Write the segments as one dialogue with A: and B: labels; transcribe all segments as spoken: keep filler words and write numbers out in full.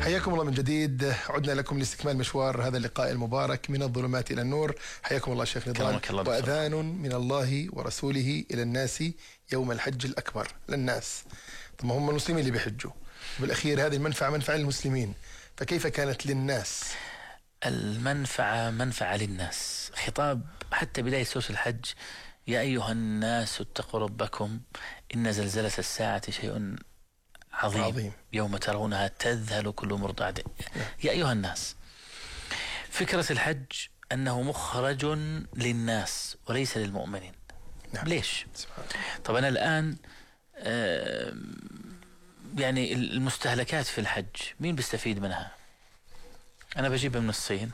A: حياكم الله من جديد. عدنا لكم لاستكمال مشوار هذا اللقاء المبارك من الظلمات إلى النور. حياكم الله شيخ نضال. وأذان من الله ورسوله إلى الناس يوم الحج الأكبر للناس. طب هم المسلمين اللي بيحجوا بالأخير، هذه المنفعة منفعة للمسلمين، فكيف كانت للناس؟
B: المنفعة منفعة للناس. خطاب حتى بداية سورة الحج: يا أيها الناس اتقوا ربكم إن زلزلة الساعة شيء عظيم, عظيم يوم ترونها تذهل كل مرضعة. يا أيها الناس. فكرة الحج أنه مخرج للناس وليس للمؤمنين. نعم. ليش؟ طبعا أنا الآن آه يعني المستهلكات في الحج مين بيستفيد منها؟ أنا بجيب من الصين،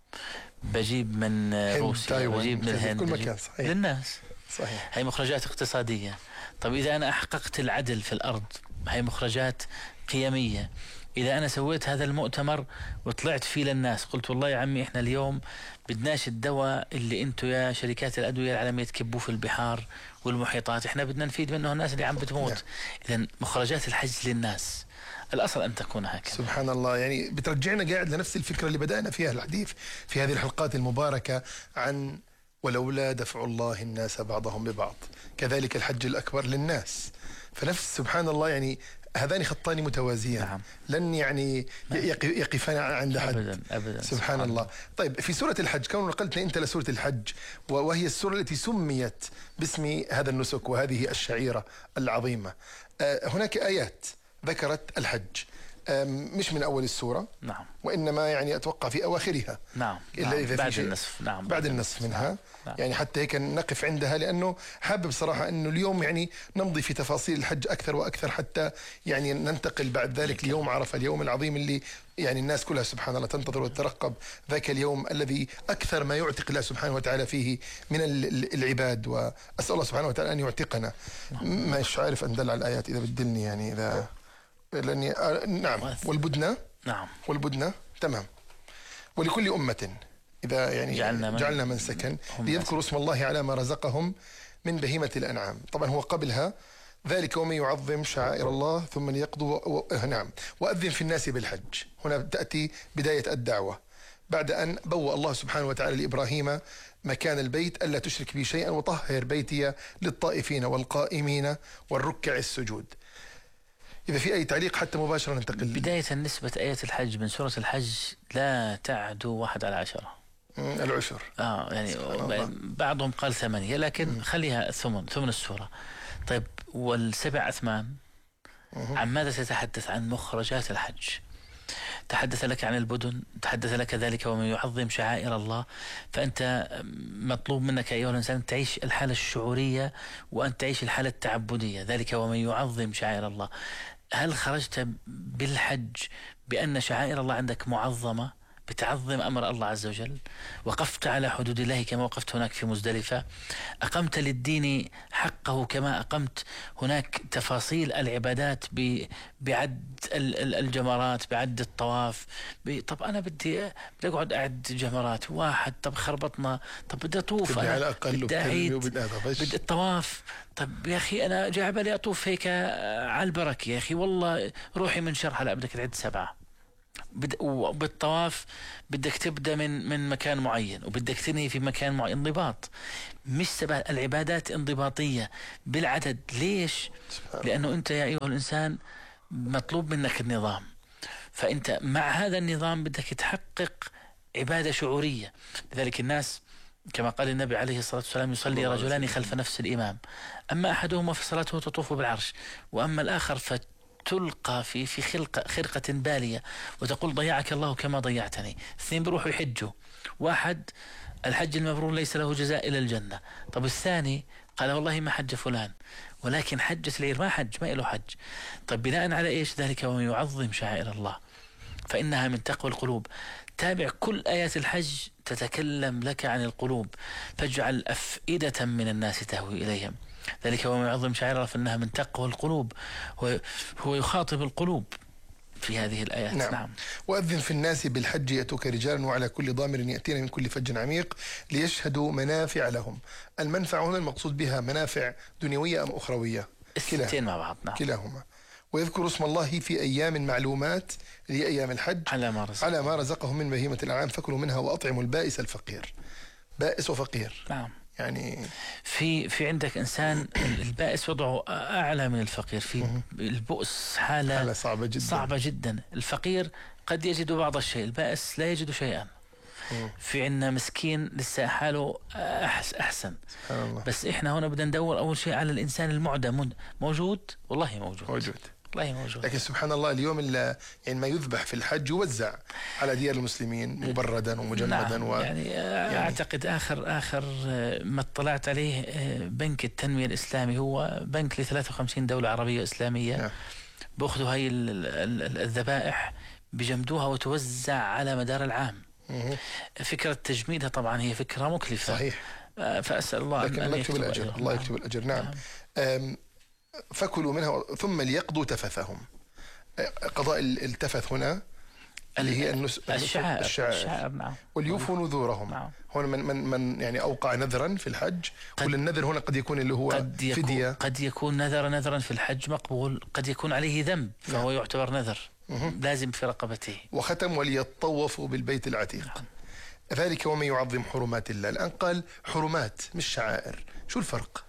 B: بجيب من روسيا، بجيب من الهند، كل مكان. صحيح. للناس. صحيح. هي مخرجات اقتصادية. طب إذا أنا أحققت العدل في الأرض، هي مخرجات قيمية. إذا أنا سويت هذا المؤتمر وطلعت فيه للناس قلت والله يا عمي إحنا اليوم بدناش الدواء اللي أنتوا يا شركات الأدوية العالمية تكبوه في البحار والمحيطات، إحنا بدنا نفيد منه الناس اللي عم بتموت. إذن مخرجات الحج للناس، الأصل أن تكون هكذا.
A: سبحان الله. يعني بترجعنا قاعد لنفس الفكرة اللي بدأنا فيها الحديث في هذه الحلقات المباركة عن ولولا دفع الله الناس بعضهم ببعض كذلك الحج الأكبر للناس. فنفس سبحان الله، يعني هذان خطان متوازيان. نعم. لن يعني يقفان عند حد
B: أبدا أبدا.
A: سبحان, سبحان الله. الله. طيب في سورة الحج، كون نقلتنا أنت لسورة الحج وهي السورة التي سميت باسم هذا النسك وهذه الشعيرة العظيمة، هناك آيات ذكرت الحج مش من أول السورة.
B: نعم.
A: وإنما يعني أتوقع في أواخرها.
B: نعم.
A: إلا
B: نعم.
A: إذا
B: بعد النصف. نعم.
A: بعد, بعد النصف منها.
B: نعم.
A: يعني حتى هيك نقف عندها، لأنه حابب صراحة أنه اليوم يعني نمضي في تفاصيل الحج أكثر وأكثر حتى يعني ننتقل بعد ذلك ليوم عرفة، اليوم العظيم اللي يعني الناس كلها سبحان الله تنتظر وتترقب ذاك اليوم الذي أكثر ما يعتق الله سبحانه وتعالى فيه من العباد، وأسأل الله سبحانه وتعالى أن يعتقنا. مش عارف أندل على الآيات إذا بدلني يعني إذا لأني آه نعم. والبدنة.
B: نعم.
A: والبدنة. تمام. ولكل أمة إذا يعني جعلنا, من جعلنا منسكا ليذكروا اسم الله على ما رزقهم من بهيمة الأنعام. طبعا هو قبلها ذلك ومن يعظم شعائر الله ثم ليقضوا و... نعم. وأذن في الناس بالحج. هنا تأتي بداية الدعوة بعد أن بوأ الله سبحانه وتعالى لإبراهيم مكان البيت ألا تشرك بي شيئا وطهر بيتي للطائفين والقائمين والركع السجود. إذا في أي تعليق حتى مباشرة ننتقل.
B: بداية نسبة آية الحج من سورة الحج لا تعدو واحد على عشرة.
A: العشر.
B: آه يعني بعضهم قال ثمانية، لكن مم. خليها ثمن ثمن السورة. طيب والسبع أثمان مم. عن ماذا تتحدث؟ عن مخرجات الحج. تحدث لك عن البدن، تحدث لك ذلك ومن يعظم شعائر الله. فأنت مطلوب منك أيها الإنسان أن تعيش الحالة الشعورية وأن تعيش الحالة التعبدية. ذلك ومن يعظم شعائر الله. هل خرجت بالحج بأن شعائر الله عندك معظمة، بتعظم أمر الله عز وجل، وقفت على حدود الله كما وقفت هناك في مزدلفة، أقمت للدين حقه كما أقمت هناك تفاصيل العبادات بعد الجمرات، بعد الطواف. طب أنا بدي بدي أقعد أعد جمرات واحد، طب خربطنا، طب بدي أطوف،
A: أنا على الأقل
B: بدي أعيد، بدي الطواف. طب يا أخي أنا جاي بالي أطوف هيك على البركة، يا أخي والله روحي من شرحة، لا بدك تعد سبعة. وبالطواف بدك تبدأ من من مكان معين وبدك تنهي في مكان معين. انضباط، مش سبب العبادات انضباطية بالعدد. ليش؟ لأنه أنت يا أيها الإنسان مطلوب منك النظام، فأنت مع هذا النظام بدك تحقق عبادة شعورية. لذلك الناس كما قال النبي عليه الصلاة والسلام: يصلي رجلان خلف نفس الإمام، أما أحدهما في صلاته تطوف بالعرش، وأما الآخر فت تلقى في في خلقة خرقة بالية وتقول ضيعك الله كما ضيعتني. اثنين بيروحوا يحجوا، واحد الحج المبرور ليس له جزاء إلى الجنة. طب الثاني قال والله ما حج فلان، ولكن حجة العير ما حج، ما له حج. طب بناء على إيش؟ ذلك ومن يعظم شعائر الله فإنها من تقوى القلوب. تابع كل آيات الحج تتكلم لك عن القلوب. فاجعل أفئدة من الناس تهوي إليهم، ذلك ومن يعظم شعائر الله فإنها من تقوى القلوب. هو, هو يخاطب القلوب في هذه الآيات.
A: نعم. نعم. وأذن في الناس بالحج يأتوك رجالا وعلى كل ضامر يأتين من كل فج عميق ليشهدوا منافع لهم. المنفعة هنا المقصود بها منافع دنيوية أم أخروية؟
B: الثنتين مع بعض. نعم.
A: كلاهما. ويذكر اسم الله في أيام معلومات اللي هي أيام الحج
B: على ما رزقهم
A: على ما رزقهم من بهيمة الأنعام فكلوا منها وأطعموا البائس الفقير. بائس وفقير.
B: نعم.
A: يعني
B: في في عندك إنسان البائس وضعه أعلى من الفقير، في البؤس حالة,
A: حالة صعبة جدا.
B: صعبة جدا. الفقير قد يجد بعض الشيء، البائس لا يجد شيئا. في عنا مسكين لسه حاله أحسن.
A: سبحان الله.
B: بس إحنا هنا بدنا ندور أول شيء على الإنسان المعدم. موجود والله موجود
A: موجود
B: والله موجود.
A: لكن سبحان الله اليوم اللي يعني ما يذبح في الحج يوزع على ديار المسلمين مبردا ومجمدا.
B: نعم.
A: و...
B: يعني, يعني أعتقد آخر آخر ما اطلعت عليه بنك التنمية الإسلامي هو بنك ل ثلاثة وخمسين دولة عربية إسلامية. نعم. بأخذوا هاي الذبائح بجمدوها وتوزع على مدار العام. مه. فكرة تجميدها طبعا هي فكرة مكلفة.
A: صحيح.
B: فأسأل الله
A: لكن الله يكتب الأجر. أجر. الله يكتب الأجر. نعم, نعم. فكلوا منها ثم ليقضوا تفثهم. قضاء التفث هنا اللي هي النس...
B: الشعائر,
A: الشعائر.
B: الشعائر. نعم.
A: وليوفوا نذورهم.
B: نعم.
A: هنا من من من يعني أوقع نذرا في الحج. وللنذر هنا قد يكون اللي هو
B: قد يكون
A: فدية.
B: قد يكون نذر نذرا في الحج مقبول، قد يكون عليه ذنب فهو نعم. يعتبر نذر لازم في رقبته.
A: وختم وليطوفوا بالبيت العتيق. نعم. ذلك ومن يعظم حرمات الله. الآن قال حرمات مش شعائر. شو الفرق؟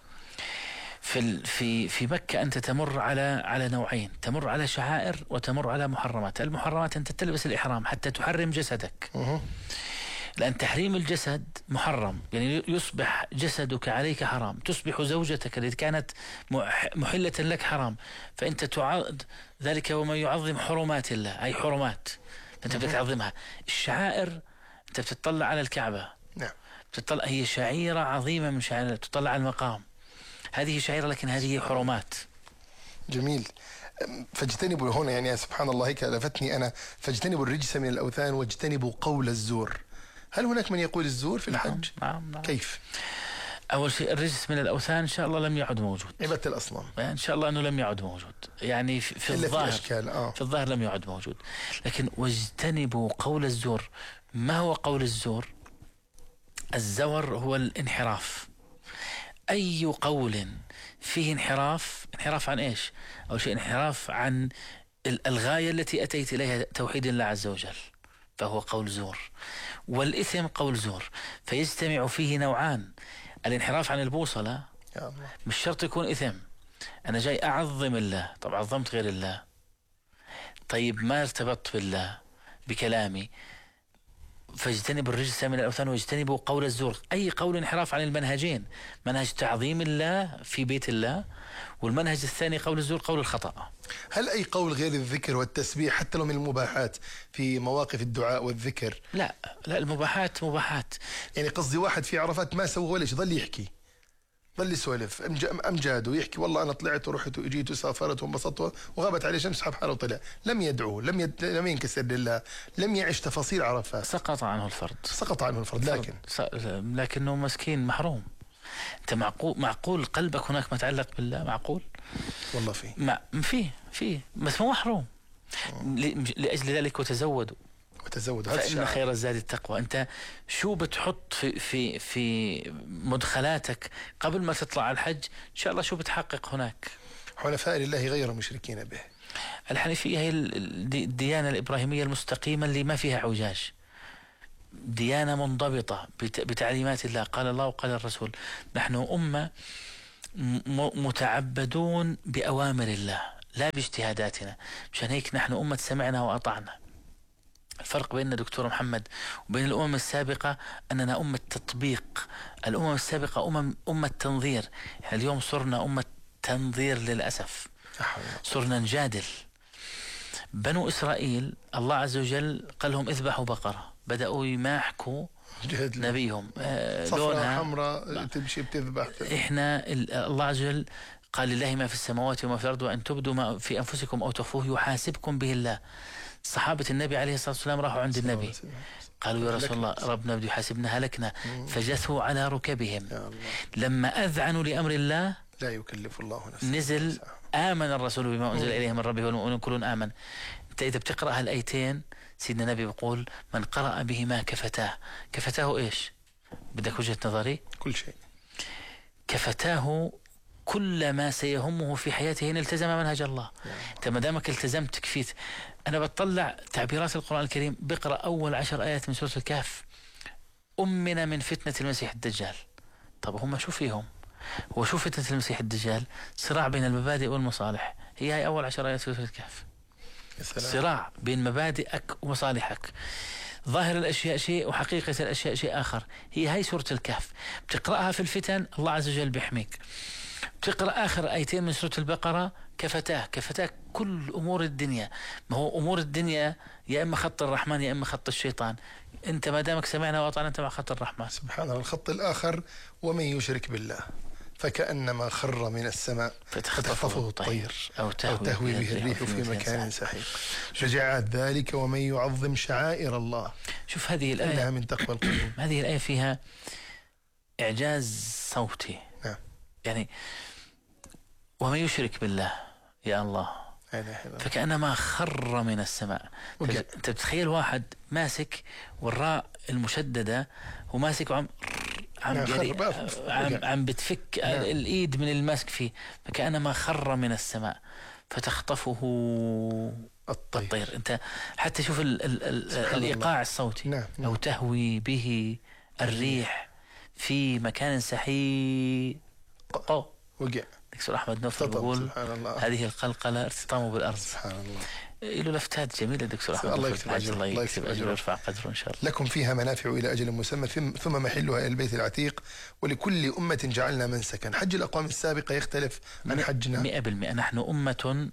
B: في في في مكة أنت تمر على على نوعين، تمر على شعائر وتمر على محرمات. المحرمات أنت تلبس الإحرام حتى تحرم جسدك. أه. لأن تحريم الجسد محرم، يعني يصبح جسدك عليك حرام، تصبح زوجتك التي كانت محلة لك حرام، فأنت تعرض ذلك ومن يعظم حرمات الله، أي حرمات أنت بدك تعظمها. الشعائر أنت بتطلع على الكعبة. نعم. بتطلع، هي شعيرة عظيمة من شعائر، تطلع على المقام، هذه شعيرة لكن هذه حرمات.
A: جميل. فاجتنبوا هنا يعني سبحان الله هيك لفتني أنا، فاجتنبوا الرجس من الأوثان واجتنبوا قول الزور. هل هناك من يقول الزور في الحج؟
B: نعم. نعم. نعم.
A: كيف؟
B: أول شيء الرجس من الأوثان إن شاء الله لم يعد موجود.
A: عبادة الأصنام.
B: يعني إن شاء الله أنه لم يعد موجود، يعني في, في الظاهر
A: في, آه.
B: في الظاهر لم يعد موجود. لكن واجتنبوا قول الزور. ما هو قول الزور؟ الزور هو الانحراف. أي قول فيه انحراف، انحراف عن إيش؟ أول شيء انحراف عن الغاية التي أتيت إليها، توحيد الله عز وجل، فهو قول زور. والإثم قول زور، فيجتمع فيه نوعان. الانحراف عن البوصلة يا الله. مش شرط يكون إثم. أنا جاي أعظم الله، طب عظمت غير الله، طيب ما ارتبطت بالله بكلامي، فاجتنبوا الرجس من الأوثان واجتنبوا قول الزور. أي قول انحراف عن المنهجين، منهج تعظيم الله في بيت الله، والمنهج الثاني قول الزور، قول الخطأ.
A: هل أي قول غير الذكر والتسبيح حتى لو من المباحات في مواقف الدعاء والذكر؟
B: لا لا، المباحات مباحات.
A: يعني قصدي واحد في عرفات ما سوى ولا شيء، ظل يحكي، ظل يسولف، أمجاد ويحكي والله أنا طلعت ورحت وإجيت وسافرت وانبسطت وغابت عليه شمس، حب حاله وطلع، لم يدعو، لم يد... لم ينكسر لله، لم يعيش تفاصيل عرفات،
B: سقط عنه الفرض،
A: سقط عنه الفرض. لكن
B: س... لكنه مسكين محروم. أنت معقول معقول قلبك هناك متعلق بالله؟ معقول؟
A: والله في
B: مع... فيه فيه بس مو محروم. ل... لأجل ذلك وتزودوا
A: وتزودوا
B: فإن خير الزاد التقوى. أنت شو بتحط في في في مدخلاتك قبل ما تطلع على الحج؟ إن شاء الله شو بتحقق هناك؟
A: حنفاء لله غير مشركين به.
B: الحنيفية هي الديانة الإبراهيمية المستقيمة اللي ما فيها اعوجاج، ديانة منضبطة بتعليمات الله، قال الله وقال الرسول. نحن أمة متعبدون بأوامر الله لا باجتهاداتنا، مشان هيك نحن أمة سمعنا وأطعنا. الفرق بيننا دكتور محمد وبين الأمم السابقة أننا أمة تطبيق. الأمم السابقة أمم أمة تنظير، يعني اليوم صرنا أمة تنظير للأسف، صرنا نجادل. بنو إسرائيل الله عز وجل قال لهم اذبحوا بقرة، بدأوا يماحكوا نبيهم
A: آه صفراء حمراء تمشي بتذبح.
B: إحنا الله عز وجل قال لله ما في السماوات وما في الأرض وأن تبدوا ما في أنفسكم أو تخفوه يحاسبكم به الله. صحابة النبي عليه الصلاة والسلام راحوا عند النبي قالوا يا رسول الله ربنا بده يحاسبنا هلكنا، فجثوا على ركبهم. لما أذعنوا لأمر الله
A: لا يكلف الله نفسا
B: نزل آمن الرسول بما أنزل إليه من ربه والمؤمنون كلهم آمن. أنت إذا بتقرأ هالآيتين سيدنا النبي بيقول من قرأ بهما كفتاه. كفتاه إيش؟ بدك وجهة نظري؟
A: كل شيء.
B: كفتاه كل ما سيهمه في حياته إن التزم منهج الله. أنت ما دامك التزمت كفيت. أنا بطلع تعبيرات القرآن الكريم، بقرأ أول عشر آيات من سورة الكهف: أمنا من فتنة المسيح الدجال. طب هم شو فيهم؟ هو شو فتنة المسيح الدجال؟ صراع بين المبادئ والمصالح. هي هاي أول عشر آيات سورة الكهف. صراع بين مبادئك ومصالحك. ظاهر الأشياء شيء وحقيقة الأشياء شيء آخر. هي هاي سورة الكهف. بتقرأها في الفتن الله عز وجل بيحميك. بتقرأ آخر آيتين من سورة البقرة: كفتاه كفتاه كل أمور الدنيا. ما هو أمور الدنيا يا إما خط الرحمن يا إما خط الشيطان. أنت ما دامك سمعنا وأطعنا أنت مع خط الرحمن.
A: سبحان الله. الخط الآخر: ومن يشرك بالله فكأنما خر من السماء فتخطفه الطير أو تهوي به الريح في مكان سحيق. شجاعات ذلك ومن يعظم شعائر الله.
B: شوف هذه الآية
A: إنها من تقوى القلوب.
B: هذه الآية فيها إعجاز صوتي.
A: نعم.
B: يعني ومن يشرك بالله يا الله فكأنما خر من السماء. انت بتخيل واحد ماسك والراء المشددة وماسك وعم عم يعني عم, عم بتفك الايد من الماسك فيه، فكأنما خر من السماء فتخطفه الطير. الطير. انت حتى شوف ال ال ال الايقاع الصوتي.
A: نعم. نعم.
B: او تهوي به الريح في مكان سحيق.
A: وقع.
B: دكتور أحمد نوفل بيقول هذه القلقلة ارتطامه بالأرض.
A: سبحان الله.
B: له لفتات جميلة دكتور أحمد.
A: الله يكتب أجر.
B: الله يكتب أجر ويرفع قدره إن شاء الله.
A: لكم فيها منافع إلى أجل مسمى ثم محلها إلى البيت العتيق ولكل أمة جعلنا منسكا. حج الأقوام السابقة يختلف عن حجنا
B: مئة بالمئة. نحن أمة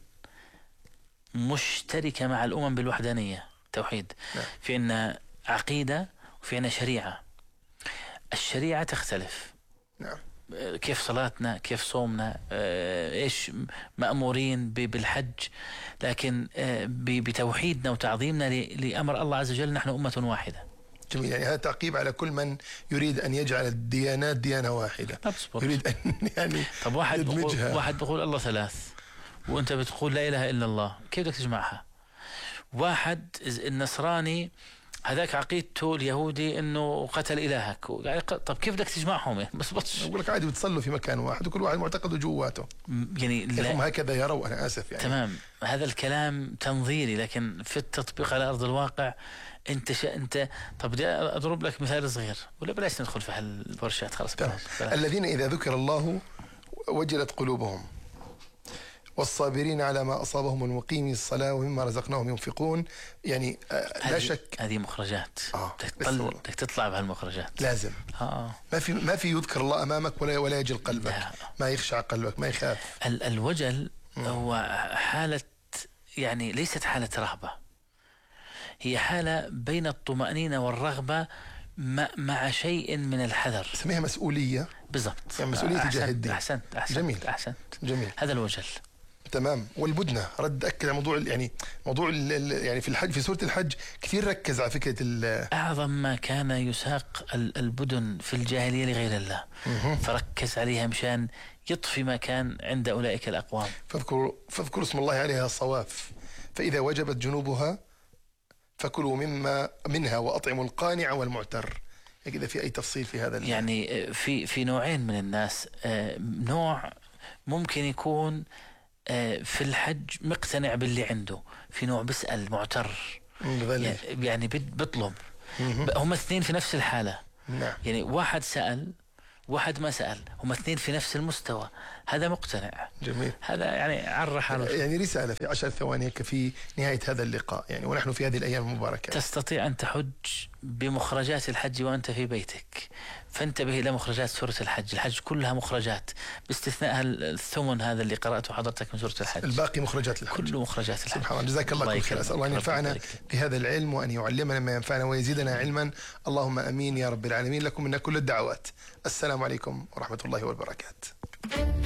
B: مشتركة مع الأمم بالوحدانية توحيد.
A: نعم.
B: في عنا عقيدة وفي عنا شريعة. الشريعة تختلف.
A: نعم.
B: كيف صلاتنا، كيف صومنا، ايش مأمورين بالحج، لكن بتوحيدنا وتعظيمنا لأمر الله عز وجل نحن أمة واحدة.
A: جميل. يعني هذا تعقيب على كل من يريد أن يجعل الديانات ديانة واحدة.
B: أبصبر.
A: يريد أن يعني
B: طب واحد بقول واحد بقول الله ثلاث وأنت بتقول لا إله إلا الله، كيف بدك تجمعها؟ واحد النصراني هذاك عقيدته اليهودي انه قتل الهك، يعني طب كيف بدك تجمعهم؟ بس بطش.
A: اقول لك عادي بتصلوا في مكان واحد وكل واحد معتقده جواته.
B: يعني
A: هم هكذا يروا. انا اسف يعني.
B: تمام. هذا الكلام تنظيري، لكن في التطبيق على ارض الواقع انت ش... انت طب بدي اضرب لك مثال صغير ولا بلاش ندخل في هالورشات خلاص. بلاش. بلاش.
A: الذين اذا ذكر الله وجلت قلوبهم والصابرين على ما أصابهم والمقيمين الصلاة ومما رزقناهم ينفقون. يعني آه لا شك
B: هذه مخرجات.
A: آه
B: بدك تطلع بهالمخرجات
A: لازم.
B: آه.
A: ما في ما في يذكر الله أمامك ولا ولا يجل قلبك. لا. ما يخشع قلبك، ما يخاف.
B: ال الوجل م. هو حالة، يعني ليست حالة رهبة، هي حالة بين الطمأنينة والرغبة مع شيء من الحذر.
A: سميها مسؤولية.
B: بالضبط.
A: يعني مسؤولية تجاه الدين.
B: أحسنت أحسنت.
A: جميل.
B: أحسنت.
A: جميل.
B: هذا الوجل.
A: تمام. والبدنة رد أكد على موضوع يعني موضوع يعني في الحج، في سورة الحج كثير ركز على فكرة
B: أعظم ما كان يساق البدن في الجاهلية لغير الله.
A: مه.
B: فركز عليها مشان يطفي ما كان عند أولئك الأقوام.
A: فاذكروا فاذكروا اسم الله عليها صواف فإذا وجبت جنوبها فكلوا مما منها وأطعموا القانع والمعتر. إذا في أي تفصيل في هذا
B: يعني في في نوعين من الناس. نوع ممكن يكون في الحج مقتنع باللي عنده، في نوع بيسأل معتر يعني بيطلب. هم اثنين في نفس الحالة.
A: نعم.
B: يعني واحد سأل واحد ما سأل، هم اثنين في نفس المستوى. هذا مقتنع.
A: جميل.
B: هذا يعني عرح حاله.
A: يعني رسالة في عشر ثواني في نهاية هذا اللقاء، يعني ونحن في هذه الأيام المباركة.
B: تستطيع أن تحج بمخرجات الحج وأنت في بيتك، فانتبه إلى مخرجات سورة الحج. الحج كلها مخرجات باستثناء الثمن هذا اللي قرأته حضرتك من سورة الحج.
A: الباقي مخرجات الحج.
B: كله مخرجات الحج.
A: سبحان الله. جزاك الله كل خير. أسأل الله أن ينفعنا بهذا العلم وأن يعلمنا ما ينفعنا ويزيدنا علما. اللهم أمين يا رب العالمين. لكم منا كل الدعوات. السلام عليكم ورحمة الله وبركاته.